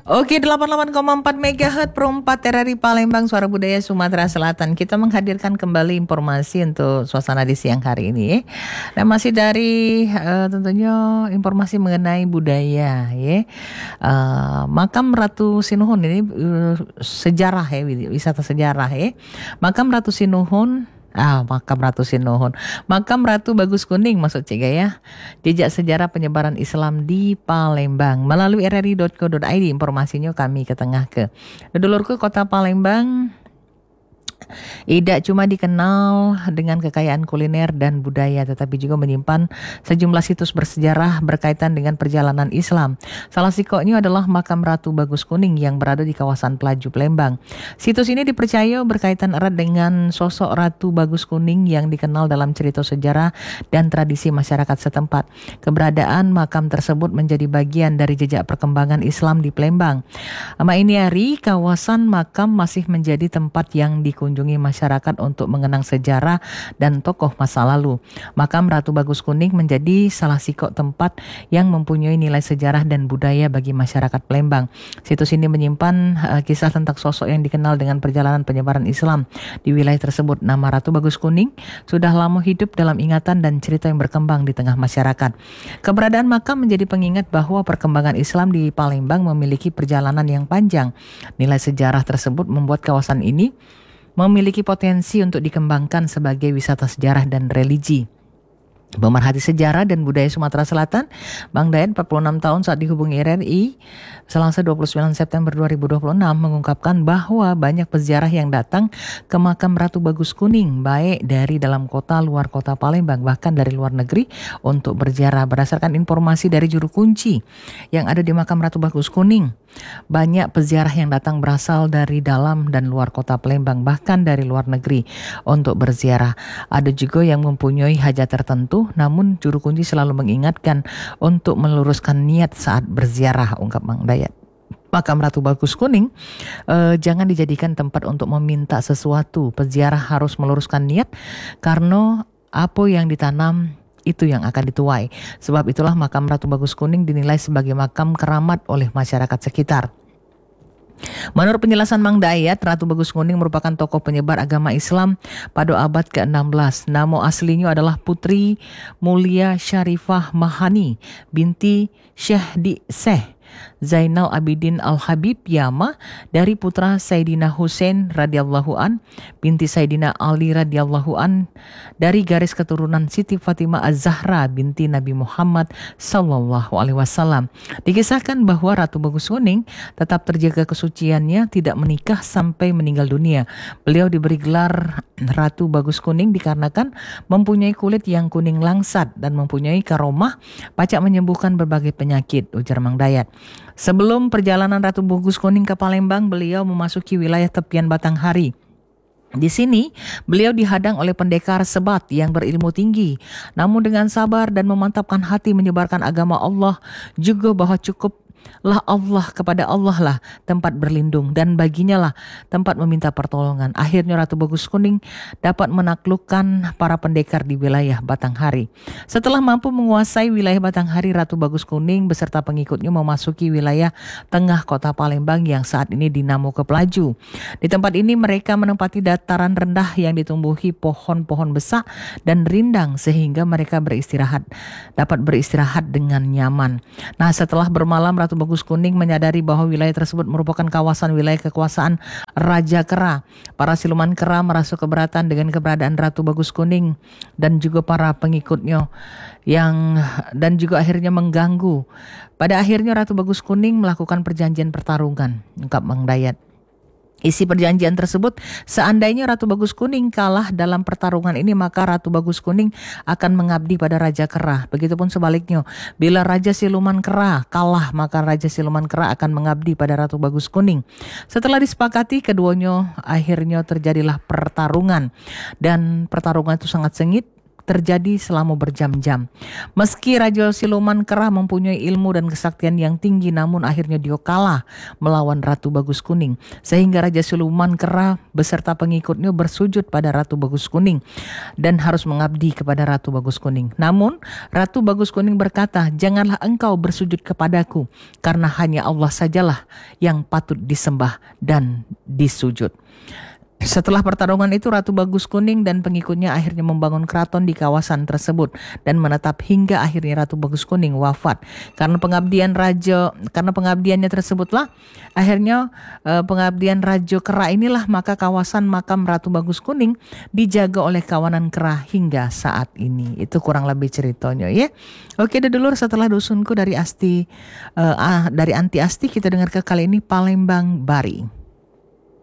Oke, 88,4 MHz per 4 RRI Palembang, Suara Budaya Sumatera Selatan. Kita menghadirkan kembali informasi untuk suasana di siang hari ini. Dan masih dari tentunya informasi mengenai budaya ya. Makam Ratu Sinuhun ini sejarah ya, wisata sejarah ya. Makam Ratu Sinuhun. Makam Ratu Sinuhun. Makam Ratu Bagus Kuning maksud Cik ya. Jejak sejarah penyebaran Islam di Palembang. Melalui rri.co.id informasinya kami ke tengah ke. Dulurku Kota Palembang tidak cuma dikenal dengan kekayaan kuliner dan budaya, tetapi juga menyimpan sejumlah situs bersejarah berkaitan dengan perjalanan Islam. Salah sikonya adalah Makam Ratu Bagus Kuning yang berada di kawasan Pelaju, Palembang. Situs ini dipercaya berkaitan erat dengan sosok Ratu Bagus Kuning yang dikenal dalam cerita sejarah dan tradisi masyarakat setempat. Keberadaan makam tersebut menjadi bagian dari jejak perkembangan Islam di Palembang. Ini hari kawasan makam masih menjadi tempat yang dikunjungi masyarakat untuk mengenang sejarah dan tokoh masa lalu. Makam Ratu Bagus Kuning menjadi salah sikok tempat yang mempunyai nilai sejarah dan budaya bagi masyarakat Palembang. Situs ini menyimpan kisah tentang sosok yang dikenal dengan perjalanan penyebaran Islam di wilayah tersebut. Nama Ratu Bagus Kuning sudah lama hidup dalam ingatan dan cerita yang berkembang di tengah masyarakat. Keberadaan makam menjadi pengingat bahwa perkembangan Islam di Palembang memiliki perjalanan yang panjang. Nilai sejarah tersebut membuat kawasan ini memiliki potensi untuk dikembangkan sebagai wisata sejarah dan religi. Pemerhati sejarah dan budaya Sumatera Selatan, Bang Dayan 46 tahun saat dihubungi RRI Selasa 29 September 2026 mengungkapkan bahwa banyak peziarah yang datang ke makam Ratu Bagus Kuning baik dari dalam kota, luar kota Palembang, bahkan dari luar negeri untuk berziarah. Berdasarkan informasi dari juru kunci yang ada di makam Ratu Bagus Kuning, banyak peziarah yang datang berasal dari dalam dan luar kota Palembang, bahkan dari luar negeri untuk berziarah. Ada juga yang mempunyai hajat tertentu, namun juru kunci selalu mengingatkan untuk meluruskan niat saat berziarah, ungkap Mang Dayat. Makam Ratu Bagus Kuning jangan dijadikan tempat untuk meminta sesuatu. Peziarah harus meluruskan niat karena apa yang ditanam itu yang akan dituai. Sebab itulah makam Ratu Bagus Kuning dinilai sebagai makam keramat oleh masyarakat sekitar. Menurut penjelasan Mang Dayat, Ratu Bagus Kuning merupakan tokoh penyebar agama Islam pada abad ke-16. Nama aslinya adalah Putri Mulia Syarifah Mahani binti Syekh Zainal Abidin Al-Habib Yama dari putra Sayyidina Husain radhiyallahu an binti Sayyidina Ali radhiyallahu an dari garis keturunan Siti Fatimah Az-Zahra binti Nabi Muhammad sallallahu alaihi wasallam. Dikisahkan bahwa Ratu Bagus Kuning tetap terjaga kesuciannya, tidak menikah sampai meninggal dunia. Beliau diberi gelar Ratu Bagus Kuning dikarenakan mempunyai kulit yang kuning langsat dan mempunyai karomah pacak menyembuhkan berbagai penyakit, ujar Mang Dayat. Sebelum perjalanan Ratu Bagus Kuning ke Palembang, beliau memasuki wilayah tepian Batanghari. Di sini, beliau dihadang oleh pendekar Sebat yang berilmu tinggi. Namun dengan sabar dan memantapkan hati menyebarkan agama Allah, juga bahwa cukuplah Allah, kepada Allah lah tempat berlindung dan baginya lah tempat meminta pertolongan. Akhirnya Ratu Bagus Kuning dapat menaklukkan para pendekar di wilayah Batanghari. Setelah mampu menguasai wilayah Batanghari, Ratu Bagus Kuning beserta pengikutnya memasuki wilayah tengah kota Palembang yang saat ini dinamo ke Pelaju. Di tempat ini mereka menempati dataran rendah yang ditumbuhi pohon-pohon besar dan rindang sehingga mereka dapat beristirahat dengan nyaman. Nah, setelah bermalam, Ratu Bagus Kuning menyadari bahwa wilayah tersebut merupakan kawasan wilayah kekuasaan Raja Kera. Para siluman kera merasa keberatan dengan keberadaan Ratu Bagus Kuning dan juga para pengikutnya dan juga akhirnya mengganggu. Pada akhirnya Ratu Bagus Kuning melakukan perjanjian pertarungan, ungkap Mang Dayat. Isi perjanjian tersebut, seandainya Ratu Bagus Kuning kalah dalam pertarungan ini, maka Ratu Bagus Kuning akan mengabdi pada Raja Kera. Begitupun sebaliknya, bila Raja Siluman Kera kalah, maka Raja Siluman Kera akan mengabdi pada Ratu Bagus Kuning. Setelah disepakati, keduanya akhirnya terjadilah pertarungan. Dan pertarungan itu sangat sengit terjadi selama berjam-jam. Meski Raja Siluman Kera mempunyai ilmu dan kesaktian yang tinggi, namun akhirnya dia kalah melawan Ratu Bagus Kuning. Sehingga Raja Siluman Kera beserta pengikutnya bersujud pada Ratu Bagus Kuning dan harus mengabdi kepada Ratu Bagus Kuning. Namun Ratu Bagus Kuning berkata, "Janganlah engkau bersujud kepadaku, karena hanya Allah sajalah yang patut disembah dan disujud." Setelah pertarungan itu, Ratu Bagus Kuning dan pengikutnya akhirnya membangun keraton di kawasan tersebut dan menetap hingga akhirnya Ratu Bagus Kuning wafat. Karena pengabdiannya tersebutlah akhirnya pengabdian Raja Kera inilah, maka kawasan makam Ratu Bagus Kuning dijaga oleh kawanan Kera hingga saat ini. Itu kurang lebih ceritanya ya. Oke dulur, setelah dusunku dari Anti Asti, kita dengar ke kali ini Palembang Bari.